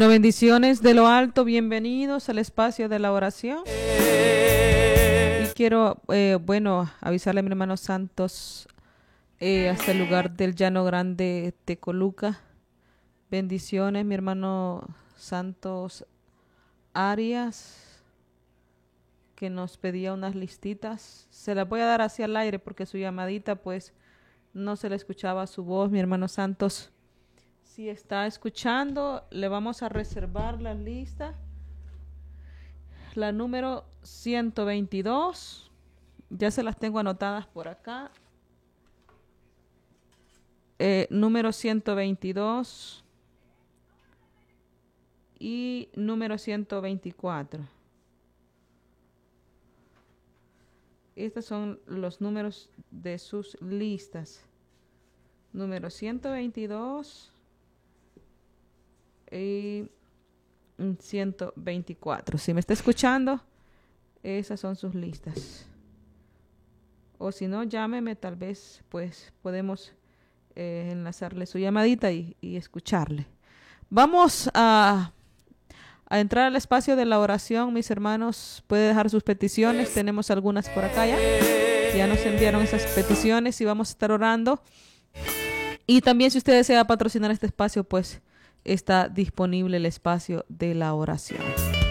Bueno, bendiciones de lo alto, bienvenidos al espacio de la oración. Y quiero, avisarle a mi hermano Santos hasta el lugar del Llano Grande, Tecoluca. Bendiciones, mi hermano Santos Arias, que nos pedía unas listitas. Se las voy a dar hacia el aire porque su llamadita, pues, no se le escuchaba su voz, mi hermano Santos. Si está escuchando, le vamos a reservar la lista. La número 122. Ya se las tengo anotadas por acá. Número 122 y número 124. Estos son los números de sus listas. Número 122 y 124. Si me está escuchando, esas son sus listas. O si no, llámeme, tal vez pues podemos enlazarle su llamadita y escucharle. Vamos a entrar al espacio de la oración, mis hermanos. Puede dejar sus peticiones. Tenemos algunas por acá ya. Ya nos enviaron esas peticiones y vamos a estar orando. Y también si usted desea patrocinar este espacio, pues está disponible el espacio de la oración.